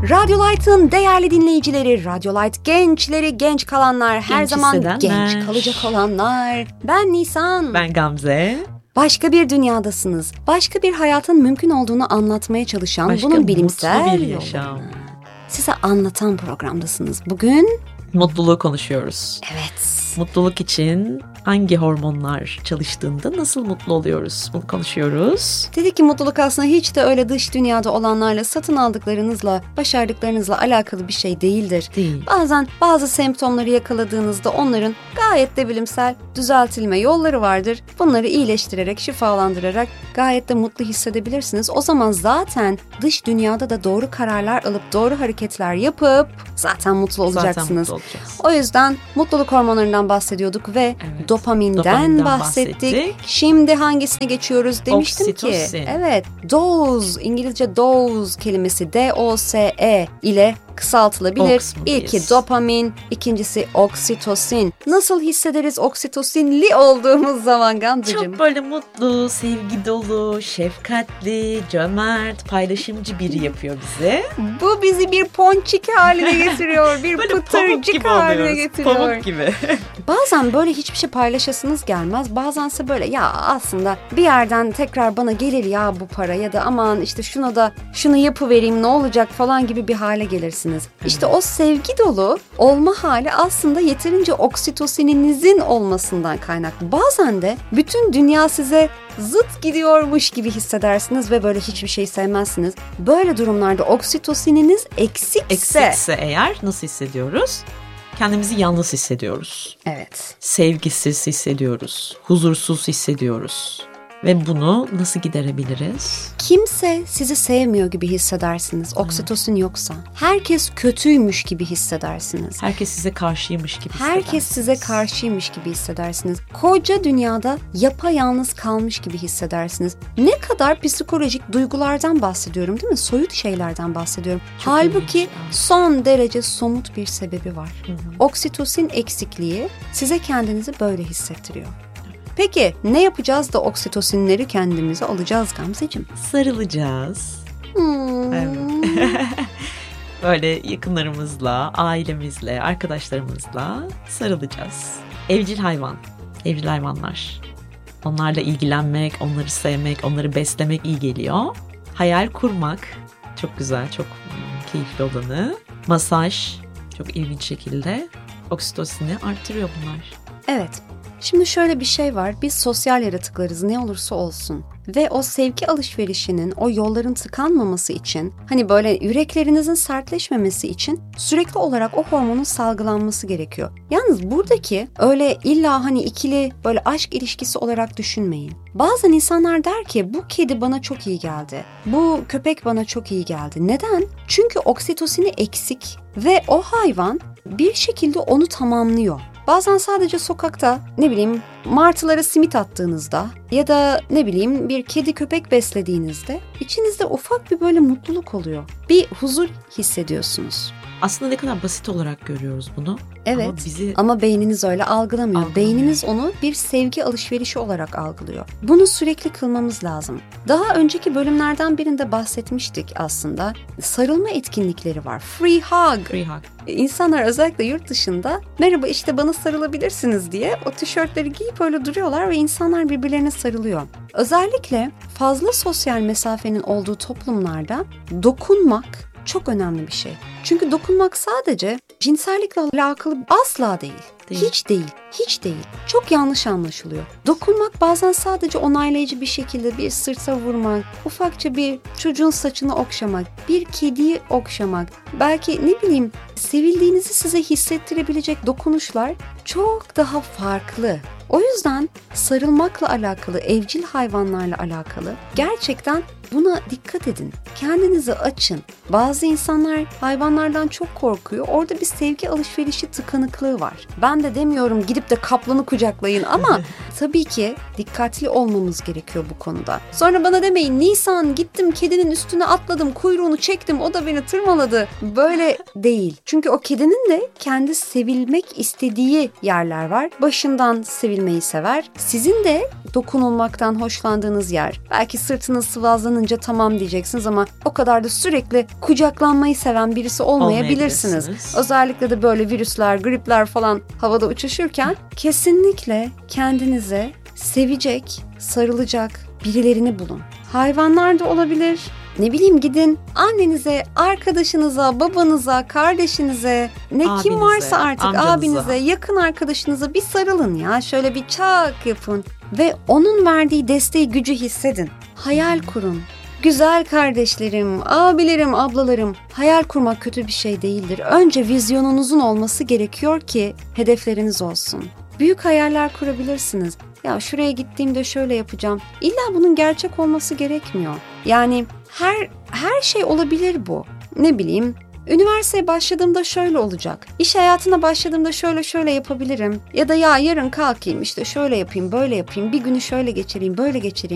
Radyo Light'ın değerli dinleyicileri, Radyo Light gençleri, genç kalanlar, her zaman genç kalacak olanlar. Ben Nisan. Ben Gamze. Başka bir dünyadasınız. Başka bir hayatın mümkün olduğunu anlatmaya çalışan, başka bunun bilimsel bir yaşam. Size anlatan programdasınız. Bugün mutluluğu konuşuyoruz. Evet. Mutluluk için hangi hormonlar çalıştığında nasıl mutlu oluyoruz? Bunu konuşuyoruz. Dedik ki mutluluk aslında hiç de öyle dış dünyada olanlarla, satın aldıklarınızla, başardıklarınızla alakalı bir şey değildir. Değil. Bazen bazı semptomları yakaladığınızda onların gayet de bilimsel düzeltilme yolları vardır. Bunları iyileştirerek, şifalandırarak gayet de mutlu hissedebilirsiniz. O zaman zaten dış dünyada da doğru kararlar alıp doğru hareketler yapıp zaten mutlu olacaksınız. Zaten mutlu olacağız. O yüzden mutluluk hormonlarından bahsediyorduk ve dopaminden bahsettik. Şimdi hangisine geçiyoruz demiştim oksitosin. ki. Evet, doze, İngilizce doze kelimesi D-O-S-E ile kısaltılabilir. İlki dopamin, ikincisi oksitosin. Nasıl hissederiz oksitosinli olduğumuz zaman Gamzeciğim? Çok böyle mutlu, sevgi dolu, şefkatli, cömert, paylaşımcı biri yapıyor bizi. Bu bizi bir ponçik haline getiriyor. Bir pıtırcık haline getiriyor. Pamuk gibi. Bazen böyle hiçbir şey paylaşasınız gelmez. Bazense böyle ya aslında bir yerden tekrar bana gelir ya bu para ya da aman işte şunu yapıvereyim ne olacak falan gibi bir hale gelirsiniz. İşte o sevgi dolu olma hali aslında yeterince oksitosininizin olmasından kaynaklı. Bazen de bütün dünya size zıt gidiyormuş gibi hissedersiniz ve böyle hiçbir şey sevmezsiniz. Böyle durumlarda oksitosininiz eksikse eğer nasıl hissediyoruz? Kendimizi yalnız hissediyoruz. Evet. Sevgisiz hissediyoruz. Huzursuz hissediyoruz. Ve bunu nasıl giderebiliriz? Kimse sizi sevmiyor gibi hissedersiniz. Oksitosin yoksa. Herkes kötüymüş gibi hissedersiniz. Herkes size karşıymış gibi hissedersiniz. Herkes size karşıymış gibi hissedersiniz. Koca dünyada yapayalnız kalmış gibi hissedersiniz. Ne kadar psikolojik duygulardan bahsediyorum değil mi? Soyut şeylerden bahsediyorum. Çok halbuki ilginç. son derece somut bir sebebi var. Hı hı. Oksitosin eksikliği size kendinizi böyle hissettiriyor. Peki ne yapacağız da oksitosinleri kendimize alacağız Gamzeciğim? Sarılacağız. Evet. Böyle yakınlarımızla, ailemizle, arkadaşlarımızla sarılacağız. Evcil hayvanlar. Onlarla ilgilenmek, onları sevmek, onları beslemek iyi geliyor. Hayal kurmak çok güzel, çok keyifli olanı. Masaj çok ilginç şekilde oksitosini artırıyor bunlar. Evet. Şimdi şöyle bir şey var. Biz sosyal yaratıklarız ne olursa olsun. Ve o sevgi alışverişinin, o yolların tıkanmaması için, hani böyle yüreklerinizin sertleşmemesi için sürekli olarak o hormonun salgılanması gerekiyor. Yalnız buradaki öyle illa hani ikili böyle aşk ilişkisi olarak düşünmeyin. Bazen insanlar der ki bu kedi bana çok iyi geldi. Bu köpek bana çok iyi geldi. Neden? Çünkü oksitosini eksik ve o hayvan bir şekilde onu tamamlıyor. Bazen sadece sokakta martılara simit attığınızda ya da bir kedi köpek beslediğinizde içinizde ufak bir böyle mutluluk oluyor. Bir huzur hissediyorsunuz. Aslında ne kadar basit olarak görüyoruz bunu. Evet ama beyniniz öyle algılamıyor. Beyniniz onu bir sevgi alışverişi olarak algılıyor. Bunu sürekli kılmamız lazım. Daha önceki bölümlerden birinde bahsetmiştik aslında. Sarılma etkinlikleri var. Free hug. İnsanlar özellikle yurt dışında merhaba işte bana sarılabilirsiniz diye o tişörtleri giyip öyle duruyorlar ve insanlar birbirlerine sarılıyor. Özellikle fazla sosyal mesafenin olduğu toplumlarda dokunmak çok önemli bir şey. Çünkü dokunmak sadece cinsellikle alakalı asla değil. Hiç değil. Çok yanlış anlaşılıyor. Dokunmak bazen sadece onaylayıcı bir şekilde bir sırta vurmak, ufakça bir çocuğun saçını okşamak, bir kediyi okşamak, belki sevildiğinizi size hissettirebilecek dokunuşlar çok daha farklı. O yüzden sarılmakla alakalı, evcil hayvanlarla alakalı gerçekten buna dikkat edin. Kendinizi açın. Bazı insanlar hayvanlardan çok korkuyor. Orada bir sevgi alışverişi tıkanıklığı var. Ben de demiyorum gidip de kaplanı kucaklayın ama tabii ki dikkatli olmamız gerekiyor bu konuda. Sonra bana demeyin Nisan gittim kedinin üstüne atladım, kuyruğunu çektim, o da beni tırmaladı. Böyle değil. Çünkü o kedinin de kendi sevilmek istediği yerler var. Başından sevilmek hissettirmeyi sever. Sizin de dokunulmaktan hoşlandığınız yer. Belki sırtınız sıvazlanınca tamam diyeceksiniz ama o kadar da sürekli kucaklanmayı seven birisi olmayabilirsiniz. Özellikle de böyle virüsler, gripler falan havada uçuşurken kesinlikle kendinize sevecek, sarılacak birilerini bulun. Hayvanlar da olabilir. Ne bileyim, gidin annenize, arkadaşınıza, babanıza, kardeşinize, abinize, kim varsa artık amcanıza, abinize, yakın arkadaşınıza bir sarılın ya. Şöyle bir çak yapın ve onun verdiği desteği, gücü hissedin. Hayal kurun. Güzel kardeşlerim, abilerim, ablalarım, hayal kurmak kötü bir şey değildir. Önce vizyonunuzun olması gerekiyor ki hedefleriniz olsun. Büyük hayaller kurabilirsiniz. Ya şuraya gittiğimde şöyle yapacağım. İlla bunun gerçek olması gerekmiyor. Yani her şey olabilir bu. Ne bileyim, üniversiteye başladığımda şöyle olacak. İş hayatına başladığımda şöyle yapabilirim. Ya da ya yarın kalkayım işte şöyle yapayım, böyle yapayım. Bir günü şöyle geçireyim, böyle geçireyim.